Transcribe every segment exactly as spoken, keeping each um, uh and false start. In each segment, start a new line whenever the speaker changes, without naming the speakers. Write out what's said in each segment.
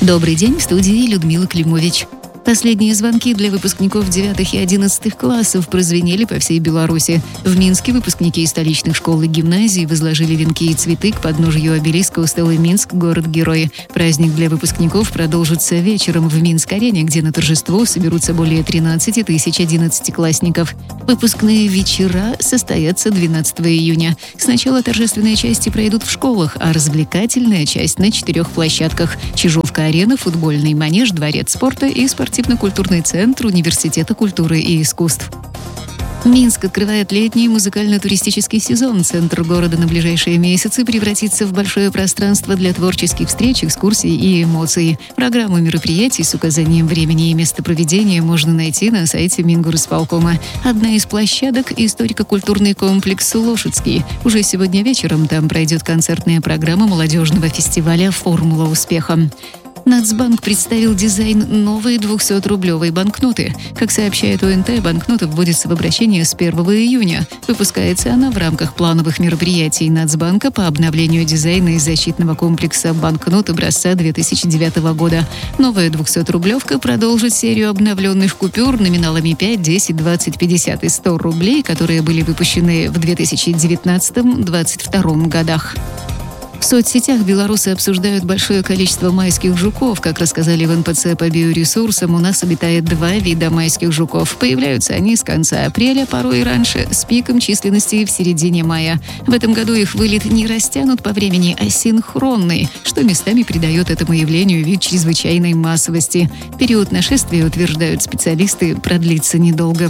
Добрый день, в студии Людмила Климович. Последние звонки для выпускников девятых и одиннадцатых классов прозвенели по всей Беларуси. В Минске выпускники из столичных школ и гимназий возложили венки и цветы к подножию обелиска у стелы «Минск. Город-герой». Праздник для выпускников продолжится вечером в Минск-арене, где на торжество соберутся более тринадцати тысяч одиннадцатиклассников. Выпускные вечера состоятся двенадцатого июня. Сначала торжественные части пройдут в школах, а развлекательная часть на четырех площадках: Чижовка-арена, футбольный манеж, дворец спорта и спортивный спортивно-культурный центр Университета культуры и искусств. Минск открывает летний музыкально-туристический сезон. Центр города на ближайшие месяцы превратится в большое пространство для творческих встреч, экскурсий и эмоций. Программу мероприятий с указанием времени и места проведения можно найти на сайте Мингорисполкома. Одна из площадок – историко-культурный комплекс «Лошадский». Уже сегодня вечером там пройдет концертная программа молодежного фестиваля «Формула успеха». Нацбанк представил дизайн новой двухсотрублевой банкноты. Как сообщает ОНТ, банкнота вводится в обращение с первого июня. Выпускается она в рамках плановых мероприятий Нацбанка по обновлению дизайна и защитного комплекса банкнот образца две тысячи девятого года. Новая двухсотрублевка продолжит серию обновленных купюр номиналами пять, десять, двадцать, пятьдесят и сто рублей, которые были выпущены в две тысячи девятнадцатом — двадцать втором годах. В соцсетях белорусы обсуждают большое количество майских жуков. Как рассказали в эн пэ цэ по биоресурсам, у нас обитает два вида майских жуков. Появляются они с конца апреля, порой и раньше, с пиком численности в середине мая. В этом году их вылет не растянут по времени, а синхронный, что местами придает этому явлению вид чрезвычайной массовости. Период нашествия, утверждают специалисты, продлится недолго.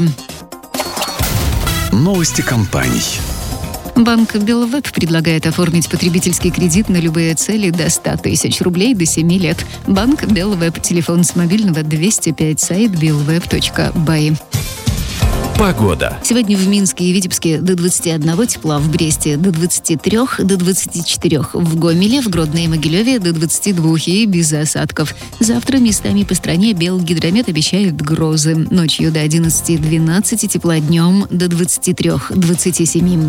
Новости компаний.
Банк Белвэб предлагает оформить потребительский кредит на любые цели до ста тысяч рублей до семи лет. Банк Белвэб. Телефон с мобильного двести пять, сайт белвэб точка бай.
Погода.
Сегодня в Минске и Витебске до двадцати одного тепла, в Бресте до двадцати трёх, до двадцати четырёх, в Гомеле, в Гродно и Могилеве до двадцати двух и без осадков. Завтра местами по стране Белгидромет обещает грозы. Ночью до одиннадцати двенадцати тепла, днем до двадцати трёх двадцати семи.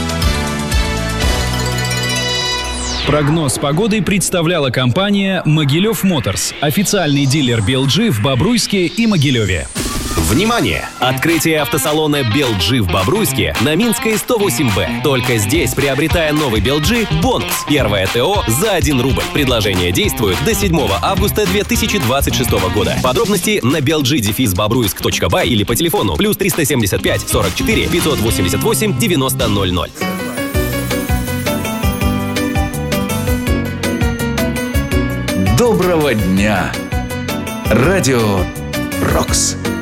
Прогноз погоды представляла компания «Могилев Моторс», официальный дилер би эл джи в Бобруйске и Могилеве.
Внимание! Открытие автосалона би эл джи в Бобруйске на Минской сто восемь бэ. Только здесь, приобретая новый би эл джи, бонус. Первое ТО за один рубль. Предложение действует до седьмого августа две тысячи двадцать шестого года. Подробности на би эл джи дефис бобруйск точка бай или по телефону плюс триста семьдесят пять сорок четыре пятьсот восемьдесят восемь девяносто ноль ноль.
Доброго дня! Радио «Рокс».